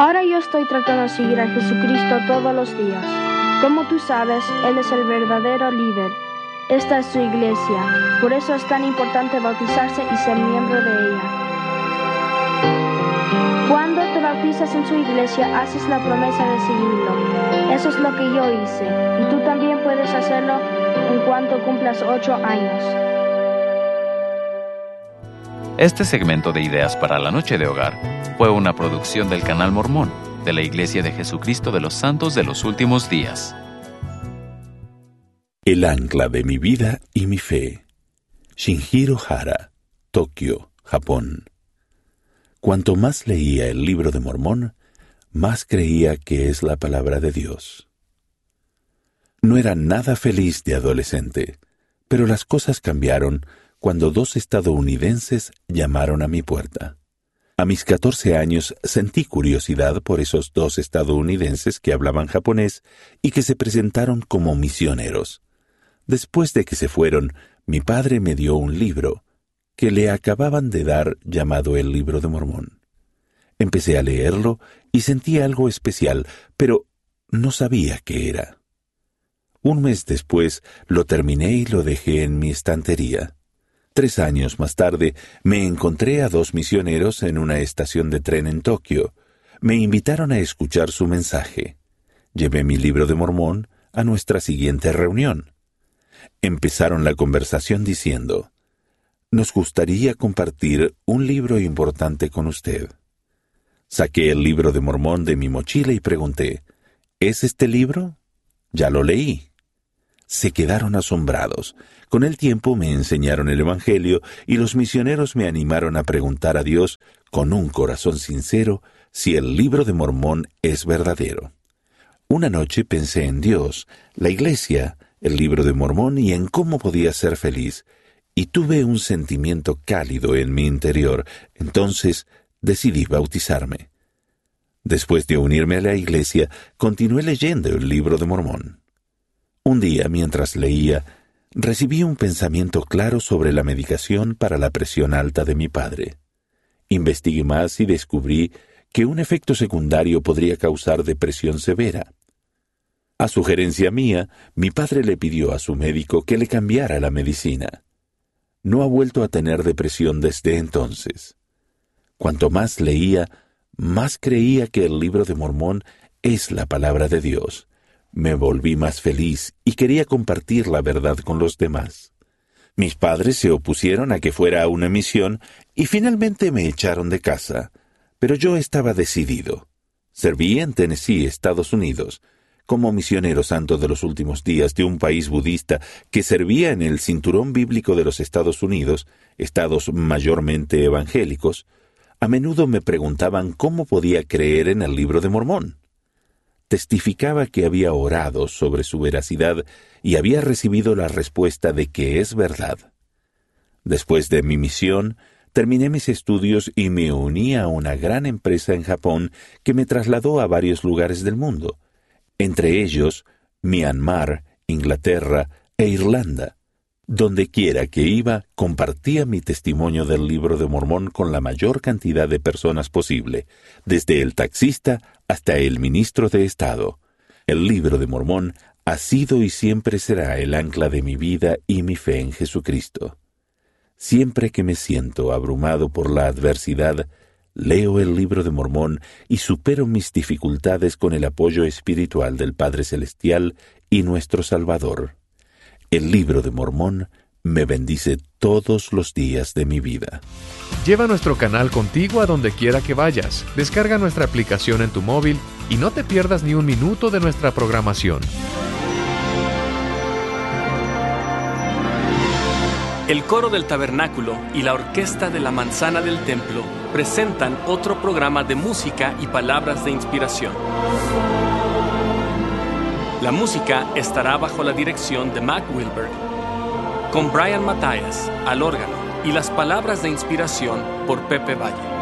Ahora yo estoy tratando de seguir a Jesucristo todos los días. Como tú sabes, Él es el verdadero líder. Esta es su iglesia. Por eso es tan importante bautizarse y ser miembro de ella. Cuando te bautizas en su iglesia, haces la promesa de seguirlo. Eso es lo que yo hice. Y tú también puedes hacerlo en cuanto cumplas 8 años. Este segmento de Ideas para la Noche de Hogar fue una producción del Canal Mormón de la Iglesia de Jesucristo de los Santos de los Últimos Días. El ancla de mi vida y mi fe. Shinjiro Hara, Tokio, Japón. Cuanto más leía el Libro de Mormón, más creía que es la palabra de Dios. No era nada feliz de adolescente, pero las cosas cambiaron cuando 2 estadounidenses llamaron a mi puerta. A mis 14 años sentí curiosidad por esos 2 estadounidenses que hablaban japonés y que se presentaron como misioneros. Después de que se fueron, mi padre me dio un libro que le acababan de dar llamado el Libro de Mormón. Empecé a leerlo y sentí algo especial, pero no sabía qué era. Un mes después lo terminé y lo dejé en mi estantería. 3 años más tarde me encontré a 2 misioneros en una estación de tren en Tokio. Me invitaron a escuchar su mensaje. Llevé mi Libro de Mormón a nuestra siguiente reunión. Empezaron la conversación diciendo: «Nos gustaría compartir un libro importante con usted». Saqué el Libro de Mormón de mi mochila y pregunté: «¿Es este libro?» «Ya lo leí». Se quedaron asombrados. Con el tiempo me enseñaron el Evangelio y los misioneros me animaron a preguntar a Dios, con un corazón sincero, si el Libro de Mormón es verdadero. Una noche pensé en Dios, la iglesia, el Libro de Mormón y en cómo podía ser feliz, y tuve un sentimiento cálido en mi interior. Entonces decidí bautizarme. Después de unirme a la iglesia, continué leyendo el Libro de Mormón. Un día, mientras leía, recibí un pensamiento claro sobre la medicación para la presión alta de mi padre. Investigué más y descubrí que un efecto secundario podría causar depresión severa. A sugerencia mía, mi padre le pidió a su médico que le cambiara la medicina. No ha vuelto a tener depresión desde entonces. Cuanto más leía, más creía que el Libro de Mormón es la palabra de Dios. Me volví más feliz y quería compartir la verdad con los demás. Mis padres se opusieron a que fuera a una misión y finalmente me echaron de casa, pero yo estaba decidido. Serví en Tennessee, Estados Unidos, como misionero santo de los últimos días de un país budista que servía en el cinturón bíblico de los Estados Unidos, estados mayormente evangélicos. A menudo me preguntaban cómo podía creer en el Libro de Mormón. Testificaba que había orado sobre su veracidad y había recibido la respuesta de que es verdad. Después de mi misión, terminé mis estudios y me uní a una gran empresa en Japón que me trasladó a varios lugares del mundo, entre ellos Myanmar, Inglaterra e Irlanda. Donde quiera que iba, compartía mi testimonio del Libro de Mormón con la mayor cantidad de personas posible, desde el taxista hasta el ministro de Estado. El Libro de Mormón ha sido y siempre será el ancla de mi vida y mi fe en Jesucristo. Siempre que me siento abrumado por la adversidad, leo el Libro de Mormón y supero mis dificultades con el apoyo espiritual del Padre Celestial y nuestro Salvador. El Libro de Mormón me bendice todos los días de mi vida. Lleva nuestro canal contigo a donde quiera que vayas. Descarga nuestra aplicación en tu móvil y no te pierdas ni un minuto de nuestra programación. El Coro del Tabernáculo y la Orquesta de la Manzana del Templo presentan otro programa de música y palabras de inspiración. La música estará bajo la dirección de Mac Wilberg, con Brian Matthias al órgano y las palabras de inspiración por Pepe Valle.